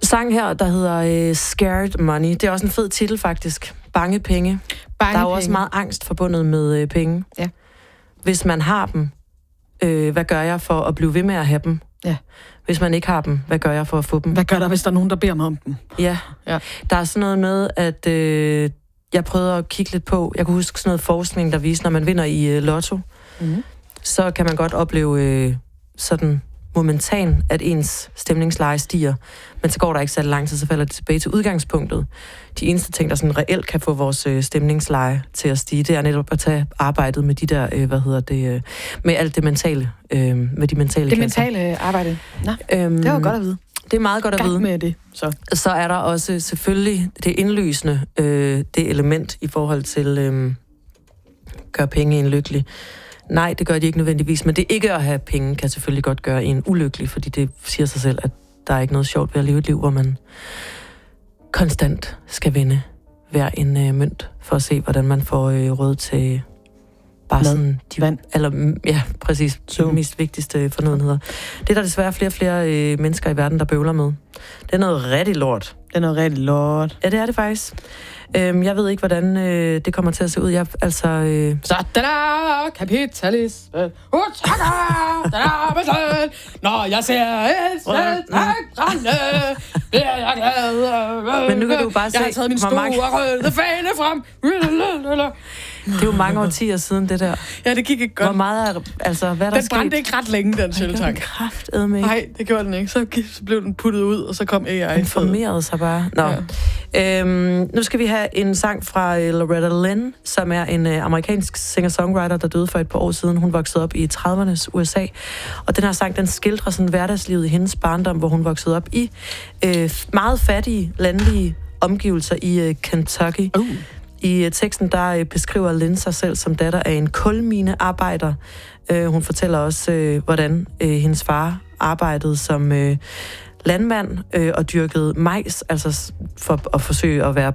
sang her, der hedder Scared Money. Det er også en fed titel, faktisk. Bange penge. Der er jo også meget angst forbundet med penge. Ja. Hvis man har dem, hvad gør jeg for at blive ved med at have dem? Ja. Hvis man ikke har dem, hvad gør jeg for at få dem? Hvad gør der, hvis der er nogen, der beder mig om dem? Ja. Der er sådan noget med, at jeg prøvede at kigge lidt på. Jeg kunne huske sådan noget forskning, der viser, når man vinder i lotto, så kan man godt opleve sådan momentan, at ens stemningsleje stiger. Men så går der ikke så lang tid, så falder det tilbage til udgangspunktet. De eneste ting, der sådan reelt kan få vores stemningsleje til at stige, det er netop at tage arbejdet med de der, med alt det mentale, med de mentale Det kasser. mentale arbejde. Nå, det var godt at vide. Det er meget godt at vide. med det, Så er der også selvfølgelig det indlysende, det element i forhold til gør penge en lykkelig. Nej, det gør de ikke nødvendigvis, men det ikke at have penge kan selvfølgelig godt gøre en ulykkelig, fordi det siger sig selv, at der er ikke noget sjovt ved at leve et liv, hvor man konstant skal vinde hver en mønt for at se, hvordan man får råd til bare sådan vand. Ja, præcis. De mest vigtigste fornødenheder. Det er der desværre flere og flere mennesker i verden, der bøvler med. Det er noget rigtig lort. Det er noget rigtig lort. Ja, det er det faktisk. Jeg ved ikke, hvordan det kommer til at se ud. Sådan kapitalisme. Når jeg ser et brænde, bliver jeg glad. Men nu kan du bare se, jeg har taget min store røde fane frem. Det er jo mange årtier siden, det der. Ja, det gik ikke godt. Hvor meget er, altså, hvad der den brændte ikke ret længe, den sølvtank. Kraftedme ikke. Nej, det gjorde den ikke. Så blev den puttet ud, og så kom AI. Den formerede sig bare. Nå. Ja. Nu skal vi have en sang fra Loretta Lynn, som er en amerikansk singer-songwriter, der døde for et par år siden. Hun voksede op i 30'ernes USA. Og den her sang, den skildrer sådan hverdagslivet i hendes barndom, hvor hun voksede op i meget fattige, landlige omgivelser i Kentucky. I teksten, der beskriver Lynn sig selv som datter af en kulminearbejder. Hun fortæller også, hvordan hendes far arbejdede som landmand og dyrkede majs, altså for at forsøge at være